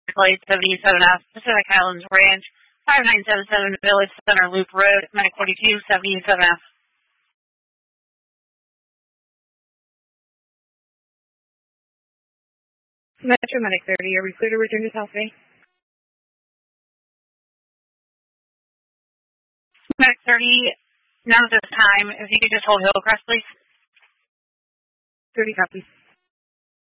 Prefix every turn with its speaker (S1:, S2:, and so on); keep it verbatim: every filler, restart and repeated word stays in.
S1: Plate seventy-seven F, Pacific Highlands Ranch, five nine seven seven Village Center Loop Road, Medic forty-two, seventy-seven F.
S2: Metro Medic thirty, are we clear to return to South Bay?
S1: Medic thirty, now at this time, if you could just hold Hillcrest, please.
S2: thirty copies.